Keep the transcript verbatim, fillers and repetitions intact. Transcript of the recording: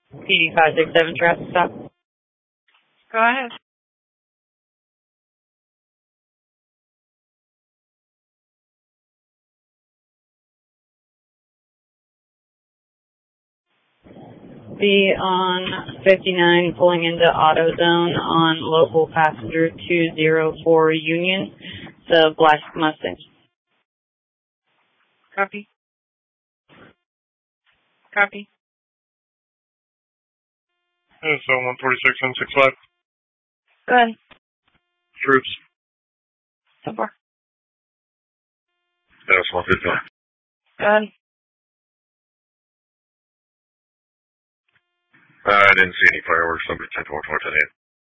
P D five six seven traffic stop. Go ahead. Be on fifty-nine pulling into AutoZone on local passenger two zero four Union, the Black Mustang. Copy. Copy. So one forty-six and sixty-five. Go ahead. Troops. So far. That's one fifty-nine. Go ahead. Uh, I didn't see any fireworks. Number ten to one twenty-eight.